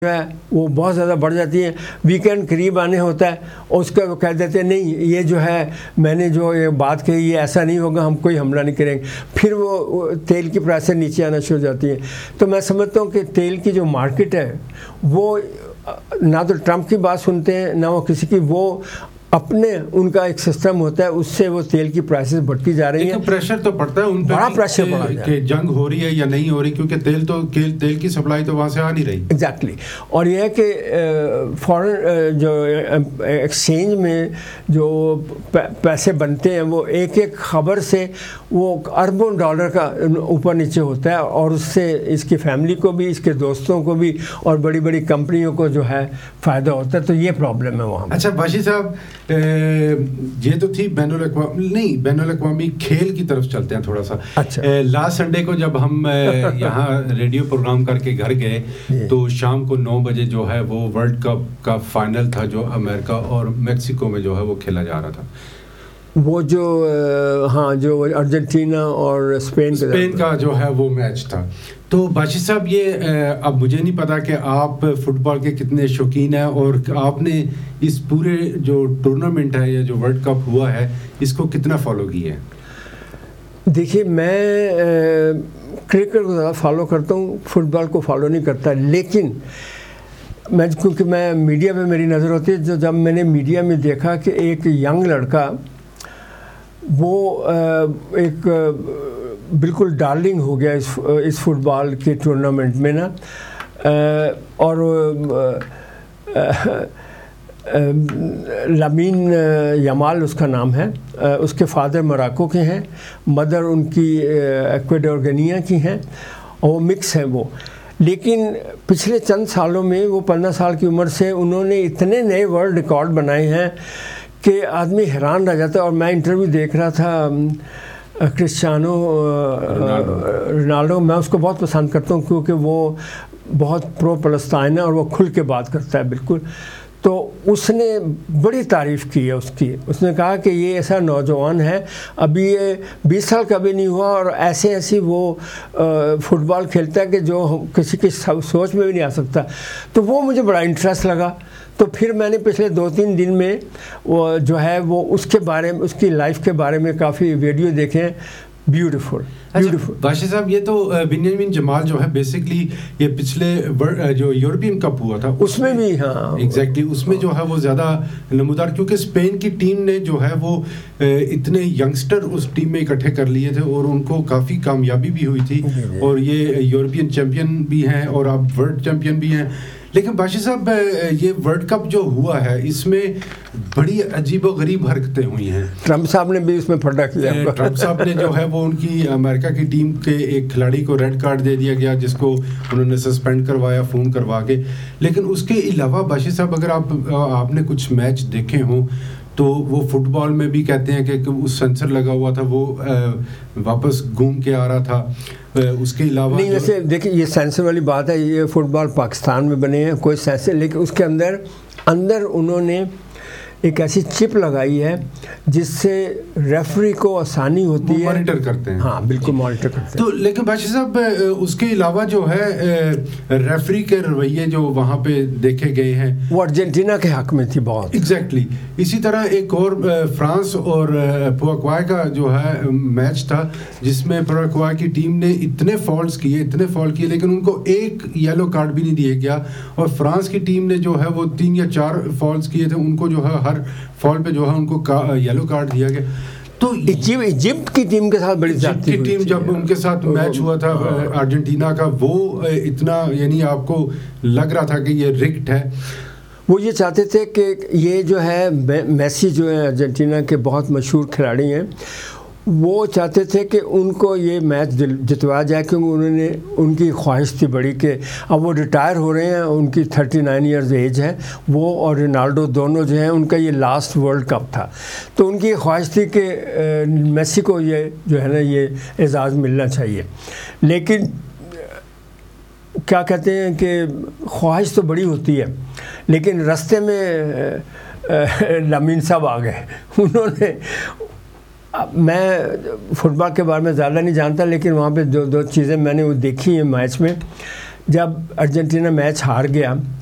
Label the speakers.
Speaker 1: جو ہے وہ بہت زیادہ بڑھ جاتی ہیں. ویکینڈ قریب آنے ہوتا ہے اور اس کا وہ کہہ دیتے ہیں نہیں یہ جو ہے میں نے جو یہ بات کہی یہ ایسا نہیں ہوگا, ہم کوئی حملہ نہیں کریں گے. پھر وہ تیل کی پرائسیں نیچے آنا شروع ہو جاتی ہیں. تو میں سمجھتا ہوں کہ تیل کی جو مارکیٹ ہے وہ نہ تو ٹرمپ کی بات سنتے ہیں نہ وہ کسی کی, وہ اپنے ان کا ایک سسٹم ہوتا ہے, اس سے وہ تیل کی پرائسز بڑھتی جا رہی ہیں.
Speaker 2: پریشر تو پڑتا ہے ان پہ,
Speaker 1: بڑا پریشر پڑا ہے
Speaker 2: کہ جنگ ہو رہی ہے یا نہیں ہو رہی, کیونکہ تیل کی سپلائی تو وہاں سے آ نہیں رہی.
Speaker 1: ایگزیکٹلی. اور یہ ہے کہ فورن جو ایکسچینج میں جو پیسے بنتے ہیں وہ ایک ایک خبر سے وہ اربوں ڈالر کا اوپر نیچے ہوتا ہے, اور اس سے اس کی فیملی کو بھی, اس کے دوستوں کو بھی, اور بڑی بڑی کمپنیوں کو جو ہے فائدہ ہوتا ہے. تو یہ پرابلم ہے وہاں.
Speaker 2: اچھا باشی صاحب, یہ تو تھی بین الاقوامی کھیل کی طرف چلتے ہیں تھوڑا سا.
Speaker 1: اچھا,
Speaker 2: لاسٹ سنڈے کو جب ہم یہاں ریڈیو پروگرام کر کے گھر گئے تو شام کو 9 بجے جو ہے وہ ورلڈ کپ کا فائنل تھا جو امریکہ اور میکسیکو میں جو ہے وہ کھیلا جا رہا تھا.
Speaker 1: وہ جو ہاں جو ارجنٹینا اور اسپین
Speaker 2: کا جو ہے وہ میچ تھا. تو باشی صاحب یہ اب مجھے نہیں پتا کہ آپ فٹ بال کے کتنے شوقین ہیں اور آپ نے اس پورے جو ٹورنامنٹ ہے یا جو ورلڈ کپ ہوا ہے اس کو کتنا فالو کیا ہے؟
Speaker 1: دیکھیے میں کرکٹ کو زیادہ فالو کرتا ہوں, فٹ بال کو فالو نہیں کرتا. لیکن میں کیونکہ میں میڈیا میں میری نظر ہوتی ہے, جب میں نے میڈیا میں دیکھا کہ ایک ینگ لڑکا وہ ایک بالکل ڈارلنگ ہو گیا اس فٹ بال کے ٹورنامنٹ میں نا, اور لامین یمال اس کا نام ہے. اس کے فادر موراکو کے ہیں, مدر ان کی ایکویڈور گنیا کی ہیں, اور وہ مکس ہیں وہ. لیکن پچھلے چند سالوں میں وہ 15 سال کی عمر سے انہوں نے اتنے نئے ورلڈ ریکارڈ بنائے ہیں کہ آدمی حیران رہ جاتا ہے. اور میں انٹرویو دیکھ رہا تھا کرسچیانو رونالڈو, میں اس کو بہت پسند کرتا ہوں کیونکہ وہ بہت پرو فلسطین ہے اور وہ کھل کے بات کرتا ہے بالکل. تو اس نے بڑی تعریف کی ہے اس کی. اس نے کہا کہ یہ ایسا نوجوان ہے, ابھی یہ 20 سال کا بھی نہیں ہوا اور ایسی وہ فٹ بال کھیلتا ہے کہ جو کسی کی سوچ میں بھی نہیں آ سکتا. تو وہ مجھے بڑا انٹرسٹ لگا. تو پھر میں نے پچھلے 2-3 دن میں وہ جو ہے وہ اس کے بارے میں, اس کی لائف کے بارے میں کافی ویڈیو دیکھے ہیں. بیوٹیفل.
Speaker 2: باشی صاحب یہ تو بنیامین جمال جو ہے بیسکلی یہ پچھلے جو یورپین کپ ہوا تھا
Speaker 1: اس میں بھی, ہاں
Speaker 2: ایگزیکٹلی, اس میں جو ہے وہ زیادہ نمودار, کیونکہ اسپین کی ٹیم نے جو ہے وہ اتنے ینگسٹر اس ٹیم میں اکٹھے کر لیے تھے اور ان کو کافی کامیابی بھی ہوئی تھی, اور یہ یورپین چیمپئن بھی ہیں اور اب ورلڈ چیمپئن بھی ہیں. لیکن باشی صاحب یہ ورلڈ کپ جو ہوا ہے اس میں بڑی عجیب و غریب حرکتیں ہوئی ہیں.
Speaker 1: ٹرمپ صاحب نے بھی اس میں پھٹا کیا.
Speaker 2: ٹرمپ صاحب نے جو ہے وہ ان کی امریکہ کی ٹیم کے ایک کھلاڑی کو ریڈ کارڈ دے دیا گیا جس کو انہوں نے سسپینڈ کروایا فون کروا کے. لیکن اس کے علاوہ باشی صاحب اگر آپ نے کچھ میچ دیکھے ہوں تو وہ فٹ بال میں بھی کہتے ہیں کہ اس سینسر لگا ہوا تھا وہ واپس گھوم کے آ رہا تھا. اس کے علاوہ
Speaker 1: نہیں, ویسے دیکھیں یہ سینسر والی بات ہے, یہ فٹ بال پاکستان میں بنے ہیں کوئی سینسر, لیکن اس کے اندر انہوں نے ایک ایسی چپ لگائی ہے جس سے ریفری کو آسانی ہوتی ہے,
Speaker 2: مانیٹر کرتے ہیں.
Speaker 1: ہاں بالکل مانیٹر کرتے ہیں.
Speaker 2: تو لیکن باشی صاحب اس کے علاوہ جو ہے ریفری کے رویے جو وہاں پہ دیکھے گئے ہیں
Speaker 1: وہ ارجنٹینا کے حق میں تھی بہت.
Speaker 2: ایگزیکٹلی. اسی طرح ایک اور فرانس اور پوراگوائے کا جو ہے میچ تھا جس میں پوراگوائے کی ٹیم نے اتنے فالٹ کیے لیکن ان کو ایک یلو کارڈ بھی نہیں دیا گیا, اور فرانس کی ٹیم نے جو ہے وہ 3 یا 4 فالٹس کیے تھے, ان کو جو ہے ہر فال پہ جو ہے ان کو یلو کارڈ دیا گیا. تو
Speaker 1: ایجپٹ کی ٹیم کے ساتھ بڑی زیادتی
Speaker 2: کی ٹیم جب ان کے ساتھ میچ ہوا تھا ارجنٹینا کا, وہ اتنا یعنی آپ کو لگ رہا تھا کہ یہ رگڈ ہے.
Speaker 1: وہ یہ چاہتے تھے کہ یہ جو ہے میسی جو ہے ارجنٹینا کے بہت مشہور کھلاڑی ہیں, وہ چاہتے تھے کہ ان کو یہ میچ جتوایا جائے کیونکہ ان کی خواہش تھی بڑی کہ اب وہ ریٹائر ہو رہے ہیں, ان کی 39 ایئرز ایج ہے, وہ اور رونالڈو دونوں جو ہیں ان کا یہ لاسٹ ورلڈ کپ تھا. تو ان کی خواہش تھی کہ میسی کو یہ جو ہے نا یہ اعزاز ملنا چاہیے. لیکن کیا کہتے ہیں کہ خواہش تو بڑی ہوتی ہے, لیکن رستے میں لامین صاحب آ گئے. انہوں نے, میں فٹ بال کے بارے میں زیادہ نہیں جانتا لیکن وہاں پہ دو چیزیں میں نے وہ دیکھی ہیں میچ میں جب ارجنٹینا میچ ہار گیا